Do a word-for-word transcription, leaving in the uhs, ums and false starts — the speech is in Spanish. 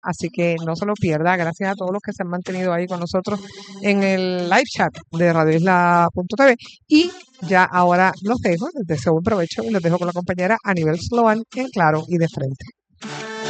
así que no se lo pierda. Gracias a todos los que se han mantenido ahí con nosotros en el live chat de radio isla punto t v. Y ya ahora los dejo, les deseo buen provecho y los dejo con la compañera Anibel Sloan en Claro y de Frente.